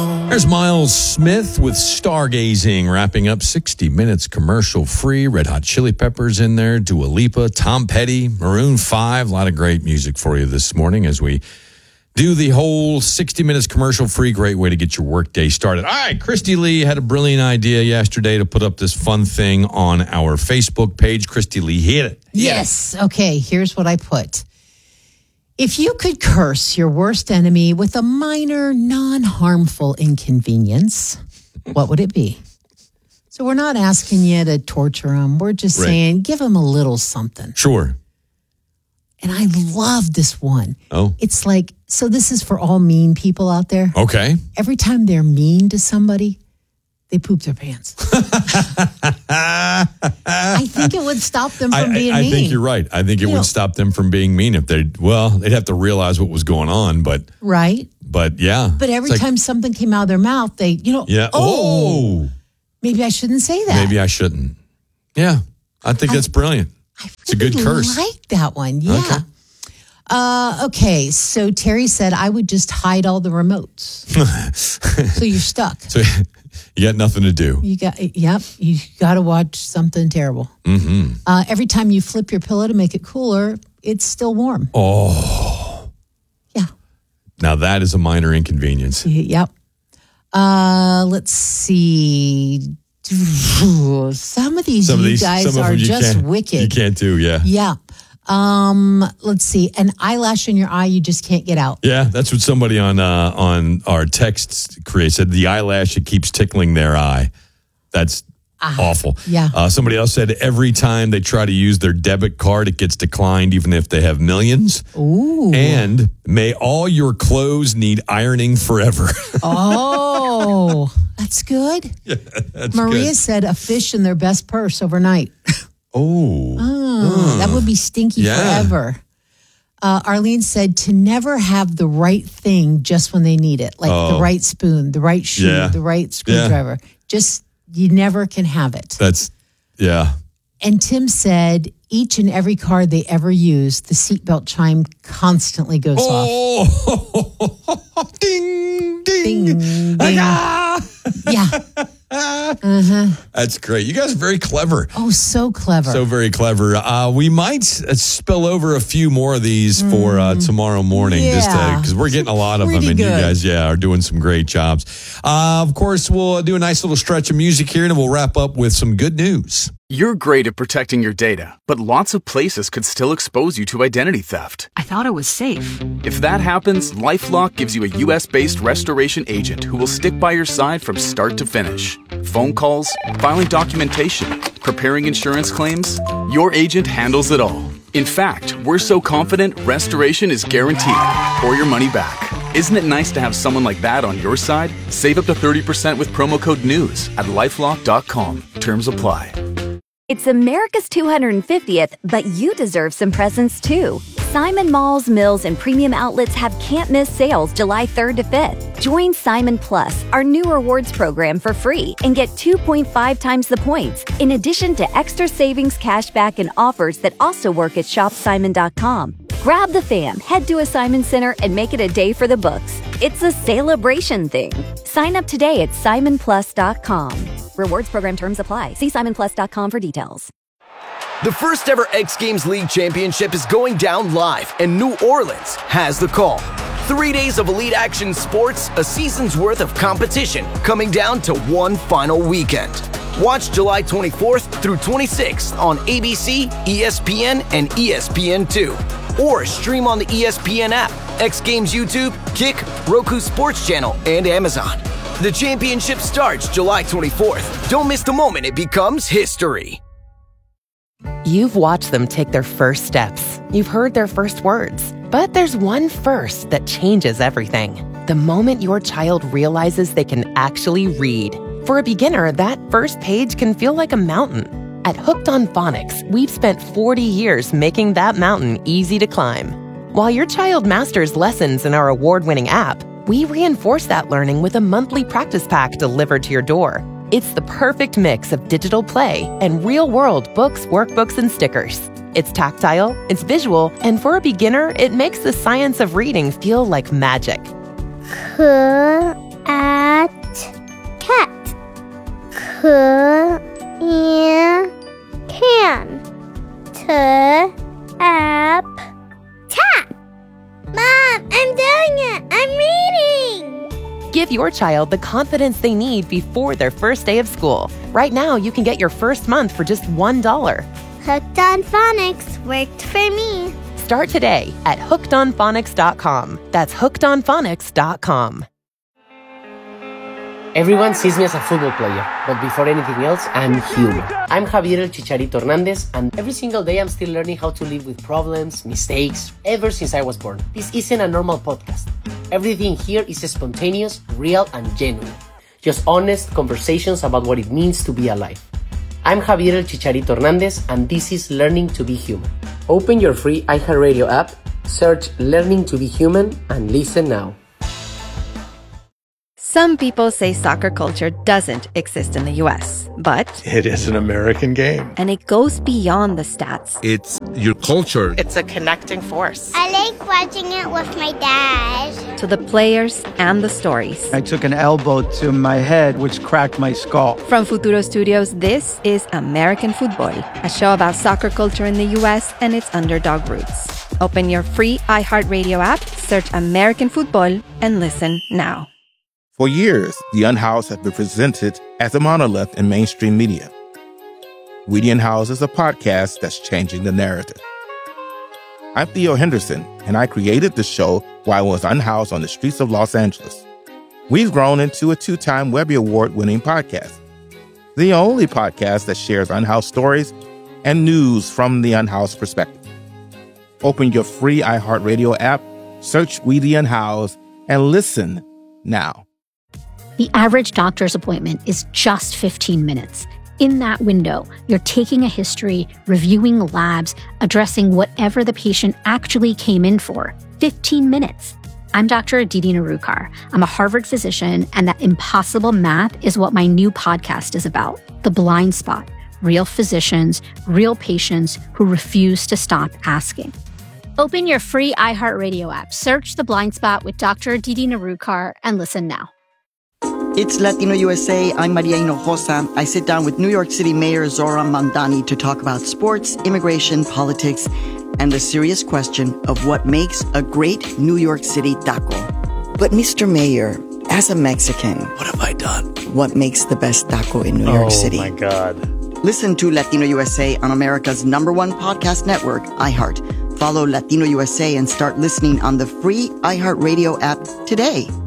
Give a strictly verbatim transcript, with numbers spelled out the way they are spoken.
There's Miles Smith with Stargazing, wrapping up sixty minutes commercial free. Red Hot Chili Peppers in there, Dua Lipa, Tom Petty, Maroon five. A lot of great music for you this morning as we do the whole sixty minutes commercial free. Great way to get your workday started. All right, Christy Lee had a brilliant idea yesterday to put up this fun thing on our Facebook page. Christy Lee, hit it. Hit yes. It. Okay, here's what I put. If you could curse your worst enemy with a minor, non-harmful inconvenience, what would it be? So we're not asking you to torture them. We're just right. saying give them a little something. Sure. And I love this one. Oh. It's like, so this is for all mean people out there. Okay. Every time they're mean to somebody, they poop their pants. I think it would stop them from I, being I, I mean. I think you're right. I think it you would know, stop them from being mean if they, well, they'd have to realize what was going on, but. Right. But yeah. But every like, time something came out of their mouth, they, you know, yeah. oh, oh, maybe I shouldn't say that. Maybe I shouldn't. Yeah. I think I, that's brilliant. I really it's a good curse. I like that one. Yeah. Okay. Uh, okay. So Terry said, I would just hide all the remotes. So you're stuck. So you got nothing to do. You got, yep. You got to watch something terrible. Mm-hmm. Uh, every time you flip your pillow to make it cooler, it's still warm. Oh. Yeah. Now that is a minor inconvenience. Yep. Uh, let's see. Some of these, some of these you guys are you just wicked. You can't do, yeah. Yeah. Um, let's see. An eyelash in your eye you just can't get out. Yeah, that's what somebody on uh, on our texts created. Said the eyelash, it keeps tickling their eye. That's ah, awful. Yeah. Uh, somebody else said every time they try to use their debit card, it gets declined even if they have millions. Ooh. And may all your clothes need ironing forever. Oh, that's good. Yeah, that's Maria good. said a fish in their best purse overnight. Oh. oh, that would be stinky yeah. forever. Uh, Arlene said to never have the right thing just when they need it, like oh. the right spoon, the right shoe, yeah. the right screwdriver. Yeah. Just, you never can have it. That's, yeah. And Tim said each and every car they ever use, the seatbelt chime constantly goes oh. off. ding, ding. Ding, ding. Ah. Yeah. Uh-huh. That's great. You guys are very clever. Oh, so clever. So very clever. Uh, we might uh, spill over a few more of these mm. for uh, tomorrow morning, yeah. just because we're getting a lot of them, and good. you guys, yeah, are doing some great jobs. Uh, of course, we'll do a nice little stretch of music here, and we'll wrap up with some good news. You're great at protecting your data, but lots of places could still expose you to identity theft. I thought it was safe. If that happens, LifeLock gives you a U S-based restoration agent who will stick by your side from start to finish. Phone calls, filing documentation, preparing insurance claims, your agent handles it all. In fact, we're so confident restoration is guaranteed or your money back. Isn't it nice to have someone like that on your side? Save up to thirty percent with promo code NEWS at lifelock dot com. Terms apply. It's America's two hundred fiftieth, but you deserve some presents too. Simon Malls, Mills, and Premium Outlets have can't-miss sales July third to fifth. Join Simon Plus, our new rewards program, for free and get two point five times the points, in addition to extra savings, cashback, and offers that also work at shop simon dot com. Grab the fam, head to a Simon Center, and make it a day for the books. It's a celebration thing. Sign up today at simon plus dot com. Rewards program terms apply. See simon plus dot com for details. The first ever X Games League Championship is going down live, and New Orleans has the call. Three days of elite action sports, a season's worth of competition, coming down to one final weekend. Watch July twenty-fourth through twenty-sixth on A B C, E S P N, and E S P N two. Or stream on the E S P N app, X Games YouTube, Kick, Roku Sports Channel, and Amazon. The championship starts July twenty-fourth. Don't miss the moment it becomes history. You've watched them take their first steps. You've heard their first words. But there's one first that changes everything. The moment your child realizes they can actually read. For a beginner, that first page can feel like a mountain. At Hooked on Phonics, we've spent forty years making that mountain easy to climb. While your child masters lessons in our award-winning app, we reinforce that learning with a monthly practice pack delivered to your door. It's the perfect mix of digital play and real-world books, workbooks, and stickers. It's tactile, it's visual, and for a beginner, it makes the science of reading feel like magic. Cool. Give your child the confidence they need before their first day of school. Right now, you can get your first month for just one dollar. Hooked on Phonics worked for me. Start today at hooked on phonics dot com. That's hooked on phonics dot com. Everyone sees me as a football player, but before anything else, I'm human. I'm Javier El Chicharito Hernandez, and every single day I'm still learning how to live with problems, mistakes, ever since I was born. This isn't a normal podcast. Everything here is spontaneous, real, and genuine. Just honest conversations about what it means to be alive. I'm Javier El Chicharito Hernandez, and this is Learning to be Human. Open your free iHeartRadio app, search Learning to be Human, and listen now. Some people say soccer culture doesn't exist in the U S, but it is an American game. And it goes beyond the stats. It's your culture. It's a connecting force. I like watching it with my dad. To the players and the stories. I took an elbow to my head, which cracked my skull. From Futuro Studios, this is American Football, a show about soccer culture in the U S and its underdog roots. Open your free iHeartRadio app, search American Football, and listen now. For years, The Unhoused has been presented as a monolith in mainstream media. We the Unhoused is a podcast that's changing the narrative. I'm Theo Henderson, and I created the show while I was unhoused on the streets of Los Angeles. We've grown into a two-time Webby Award-winning podcast, the only podcast that shares unhoused stories and news from the unhoused perspective. Open your free iHeartRadio app, search We the Unhoused, and listen now. The average doctor's appointment is just fifteen minutes. In that window, you're taking a history, reviewing labs, addressing whatever the patient actually came in for. fifteen minutes. I'm Doctor Aditi Narukar. I'm a Harvard physician, and that impossible math is what my new podcast is about. The Blind Spot. Real physicians, real patients who refuse to stop asking. Open your free iHeartRadio app, search The Blind Spot with Doctor Aditi Narukar, and listen now. It's Latino U S A. I'm Maria Hinojosa. I sit down with New York City Mayor Zohran Mamdani to talk about sports, immigration, politics, and the serious question of what makes a great New York City taco. But Mister Mayor, as a Mexican, what have I done? What makes the best taco in New oh, York City? Oh my God. Listen to Latino U S A on America's number one podcast network, iHeart. Follow Latino U S A and start listening on the free iHeartRadio app today.